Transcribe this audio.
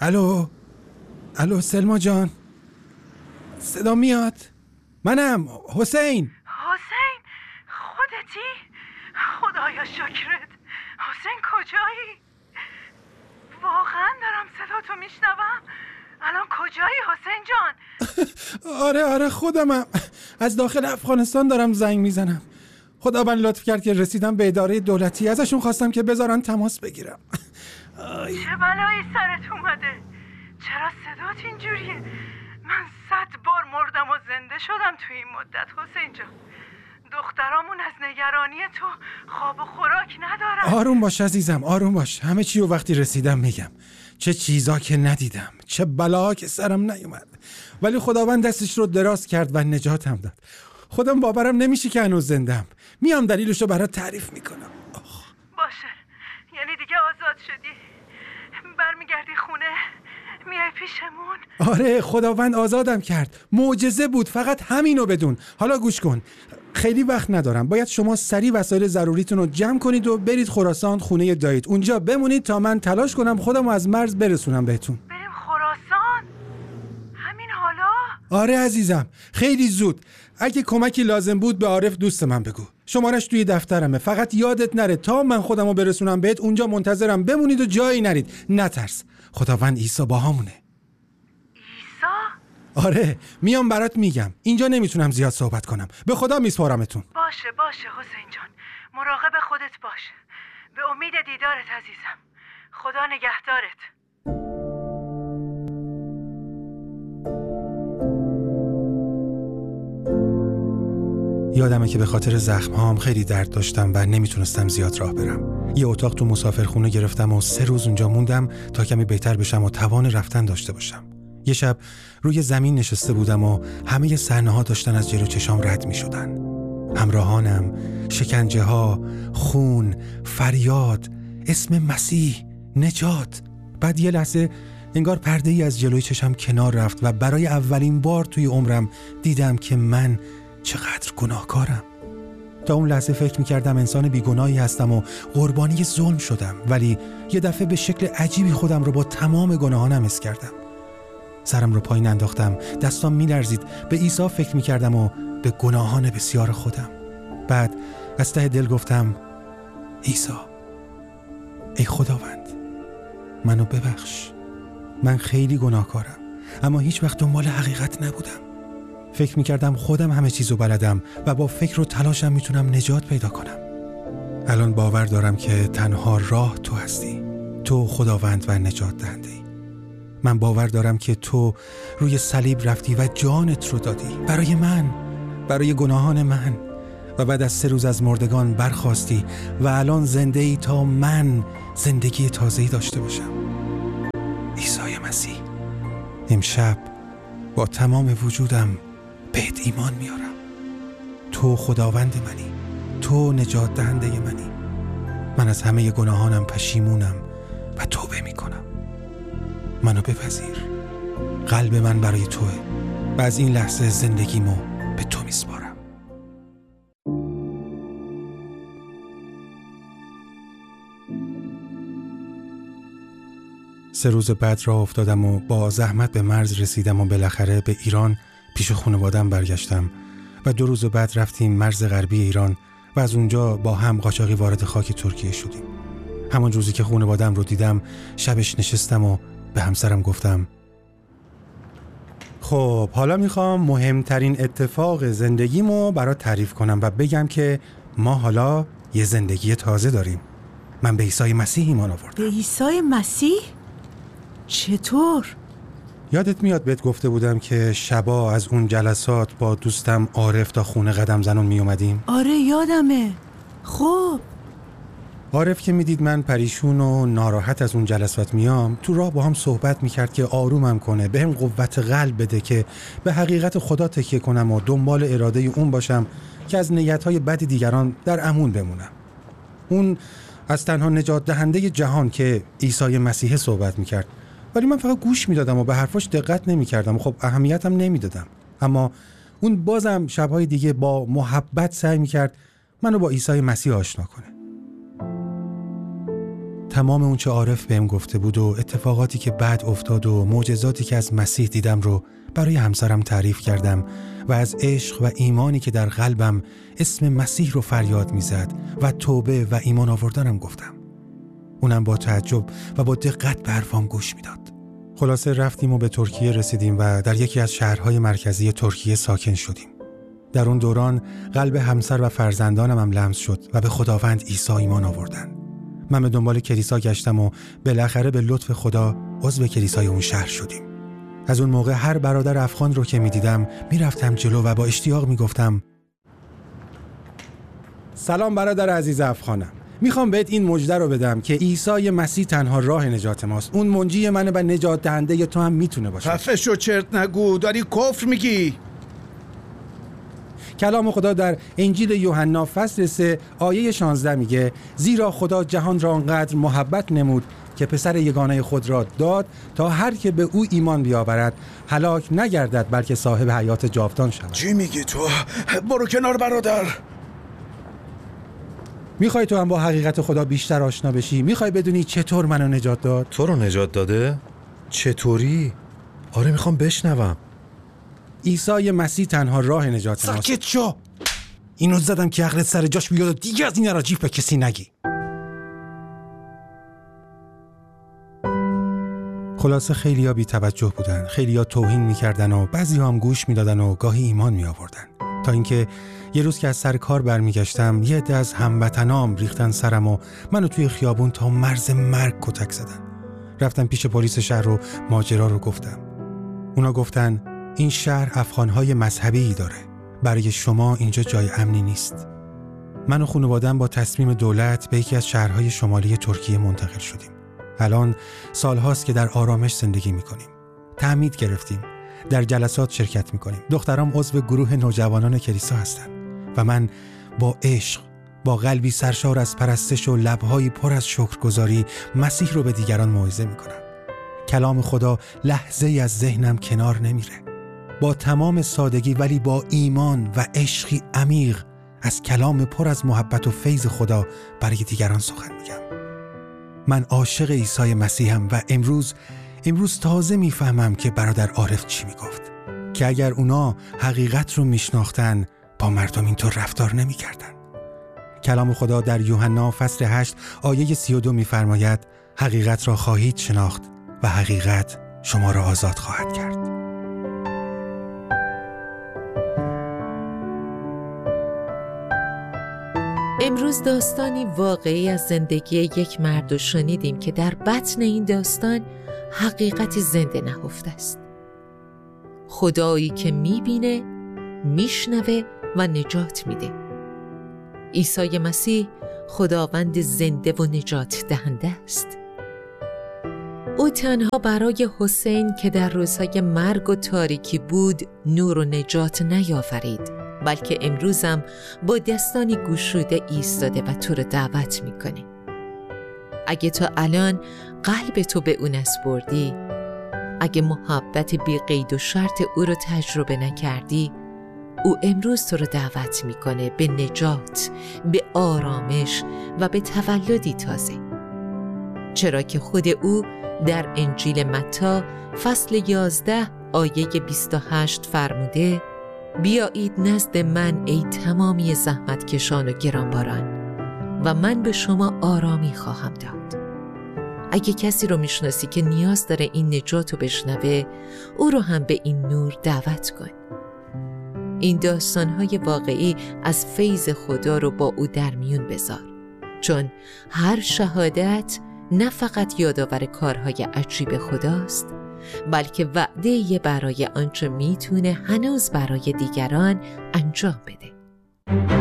الو سلما جان، صدا میاد؟ منم حسین. خودتی؟ خدایا شکرت. حسین کجایی؟ واقعا دارم صداتو میشنوم. الان کجایی حسین جان؟ آره خودمم. از داخل افغانستان دارم زنگ میزنم. خداوند لطف کرد که رسیدم به اداره دولتی. ازشون خواستم که بذارن تماس بگیرم. چه بلایی سرت اومده؟ چرا صدات اینجوریه؟ من 100 بار مردم و زنده شدم توی این مدت حسین جان. دخترامون از نگرانی تو خواب و خوراک ندارن. آروم باش عزیزم، آروم باش. همه چی رو وقتی رسیدم میگم. چه چیزا که ندیدم، چه بلا که سرم نیومد، ولی خداوند دستش رو دراز کرد و نجاتم داد. خودم باورم نمیشه که هنوز زنده‌ام. میام دلیلش رو برات تعریف میکنم. باشه، یعنی دیگه آزاد شدی؟ برمیگردی خونه؟ میای پیشمون؟ آره، خداوند آزادم کرد. معجزه بود، فقط همینو بدون. حالا گوش کن، خیلی وقت ندارم. باید شما سریع وسایل ضروریتون رو جمع کنید و برید خراسان خونه دایید. اونجا بمونید تا من تلاش کنم خودم از مرز برسونم بهتون. بریم خراسان؟ همین حالا؟ آره عزیزم، خیلی زود. اگه کمکی لازم بود به عارف دوست من بگو. شمارش توی دفترمه. فقط یادت نره تا من خودمو برسونم بهت اونجا منتظرم بمونید و جایی نرید. نترس، خداوند عیسی باهامونه. عیسی؟ آره، میام برات میگم. اینجا نمیتونم زیاد صحبت کنم. به خدا میسپارمتون. باشه حسین جان، مراقب خودت باش. به امید دیدارت عزیزم. خدا نگهدارت. یادمه که به خاطر زخم‌هام خیلی درد داشتم و نمیتونستم زیاد راه برم. یه اتاق تو مسافرخونه گرفتم و 3 روز اونجا موندم تا کمی بهتر بشم و توان رفتن داشته باشم. یه شب روی زمین نشسته بودم و همه صحنه‌ها داشتن از جلو چشام رد می‌شدن. همراهانم، شکنجه‌ها، خون، فریاد، اسم مسیح، نجات. بعد یه لحظه انگار پرده‌ای از جلوی چشم کنار رفت و برای اولین بار توی عمرم دیدم که من چقدر گناهکارم. تا اون لحظه فکر می‌کردم انسان بیگناهی هستم و قربانی ظلم شدم، ولی یه دفعه به شکل عجیبی خودم رو با تمام گناهانم حس کردم. سرم رو پایین انداختم، دستام می‌لرزید. به عیسی فکر می‌کردم و به گناهان بسیار خودم. بعد از ته دل گفتم عیسی، ای خداوند، منو ببخش. من خیلی گناهکارم، اما هیچ وقت دنبال حقیقت نبودم. فکر می‌کردم خودم همه چیزو بلدم و با فکر و تلاشم میتونم نجات پیدا کنم. الان باور دارم که تنها راه تو هستی. تو خداوند و نجات دهنده‌ای. من باور دارم که تو روی صلیب رفتی و جانت رو دادی برای من، برای گناهان من، و بعد از 3 روز از مردگان برخاستی و الان زنده ای تا من زندگی تازه‌ای داشته باشم. عیسی مسیح، امشب با تمام وجودم بهت ایمان میارم. تو خداوند منی، تو نجات دهنده منی. من از همه گناهانم پشیمونم و توبه میکنم. منو بپذیر. قلب من برای توه و از این لحظه زندگیمو به تو میسپارم. سه روز بعد راه افتادم و با زحمت به مرز رسیدم و بالاخره به ایران پیش خانواده‌ام برگشتم و 2 روز بعد رفتیم مرز غربی ایران و از اونجا با هم قاچاقی وارد خاک ترکیه شدیم. همون روزی که خانواده‌ام رو دیدم شبش نشستم و به همسرم گفتم خب حالا میخوام مهمترین اتفاق زندگیمو برات تعریف کنم و بگم که ما حالا یه زندگی تازه داریم. من به عیسی مسیح ایمان آوردم. به عیسی مسیح؟ چطور؟ یادت میاد بهت گفته بودم که شبا از اون جلسات با دوستم عارف تا خونه قدم زنون می اومدیم؟ آره یادمه. خب عارف که میدید من پریشون و ناراحت از اون جلسات میام، تو راه با هم صحبت میکرد که آرومم کنه، بهم قوت قلب بده که به حقیقت خدا تکیه کنم و دنبال اراده اون باشم که از نیتهای بد دیگران در امان بمونم. اون از تنها نجات دهنده جهان که عیسی مسیح صحبت میکرد، ولی من فقط گوش میدادم و به حرفاش دقت نمیکردم و خب اهمیتم نمیدادم. اما اون بازم شبهای دیگه با محبت سعی میکرد منو با عیسی مسیح آشنا کنه. تمام اون چه عارف بهم گفته بود و اتفاقاتی که بعد افتاد و معجزاتی که از مسیح دیدم رو برای همسرم تعریف کردم و از عشق و ایمانی که در قلبم اسم مسیح رو فریاد میزد و توبه و ایمان آوردنم گفتم. اونم با تعجب و با دقت به حرفام گوش میداد. خلاصه رفتیم و به ترکیه رسیدیم و در یکی از شهرهای مرکزی ترکیه ساکن شدیم. در اون دوران قلب همسر و فرزندانم هم لمس شد و به خداوند عیسی ایمان آوردن. من به دنبال کلیسا گشتم و بالاخره به لطف خدا عضو کلیسای اون شهر شدیم. از اون موقع هر برادر افغان رو که می‌دیدم میرفتم جلو و با اشتیاق میگفتم سلام برادر عزیز افغانم. میخوام بهت این مژده رو بدم که عیسی مسیح تنها راه نجات ماست. اون منجی منه و نجات دهنده تو هم میتونه باشه. خفه شو، چرت نگو، داری کفر میگی. کلام خدا در انجیل یوحنا فصل 3 آیه 16 میگه زیرا خدا جهان را آنقدر محبت نمود که پسر یگانه خود را داد تا هر که به او ایمان بیاورد هلاک نگردد بلکه صاحب حیات جاودان شود. چی میگی تو؟ برو کنار برادر. میخوای تو هم با حقیقت خدا بیشتر آشنا بشی؟ میخوای بدونی چطور منو نجات داد؟ تو رو نجات داده؟ چطوری؟ آره میخوام بشنوم. عیسی مسیح تنها راه نجات ماست. ساکت شو. اینو زدم که عقلت سر جاش بیاد و دیگه از این اراجیف به کسی نگی. خلاصه خیلیا بی توجه بودن، خیلیا توهین میکردن و بعضی‌ها هم گوش میدادن و گاهی ایمان میآوردن. تا اینکه یه روز که از سر کار برمیگشتم یه عده از هموطنام ریختن سرم و منو توی خیابون تا مرز مرگ کتک زدن. رفتم پیش پلیس شهر و ماجرا رو گفتم. اونا گفتن این شهر افغان‌های مذهبی داره. برای شما اینجا جای امنی نیست. من و خانواده‌ام با تصمیم دولت به یکی از شهرهای شمالی ترکیه منتقل شدیم. الان سالهاست که در آرامش زندگی می‌کنیم. تعمید گرفتیم. در جلسات شرکت می‌کنیم. دخترام عضو گروه نوجوانان کلیسا هستن و من با عشق، با قلبی سرشار از پرستش و لب‌هایی پر از شکرگزاری مسیح رو به دیگران موعظه می‌کنم. کلام خدا لحظه‌ای از ذهنم کنار نمیره. با تمام سادگی ولی با ایمان و عشقی عمیق از کلام پر از محبت و فیض خدا برای دیگران سخن میگم. من عاشق عیسی مسیحم و امروز تازه میفهمم که برادر عارف چی میگفت، که اگر اونا حقیقت رو میشناختن با مردم اینطور رفتار نمیکردن. کلام خدا در یوحنا فصل 8 آیه 32 میفرماید حقیقت را خواهید شناخت و حقیقت شما را آزاد خواهد کرد. امروز داستانی واقعی از زندگی یک مرد رو شنیدیم که در بطن این داستان حقیقتی زنده نهفته است. خدایی که میبینه، میشنوه و نجات میده. عیسی مسیح خداوند زنده و نجات دهنده است. او تنها برای حسین که در روزهای مرگ و تاریکی بود نور و نجات نیاورید، بلکه امروزم با دستانی گشوده ایستاده و تو رو دعوت میکنه. اگه تو الان قلب تو به اون نسپردی، اگه محبت بی قید و شرط او رو تجربه نکردی، او امروز تو رو دعوت میکنه به نجات، به آرامش و به تولدی تازه. چرا که خود او در انجیل متی فصل 11 آیه 28 فرموده بیایید نزد من ای تمامی زحمتکشان و گرانباران و من به شما آرامی خواهم داد. اگه کسی رو میشناسی که نیاز داره این نجات رو بشنوه، او رو هم به این نور دعوت کن. این داستان‌های واقعی از فیض خدا رو با او در میون بذار، چون هر شهادت نه فقط یادآور کارهای عجیب خداست، بلکه وعده برای آنچه میتونه هنوز برای دیگران انجام بده.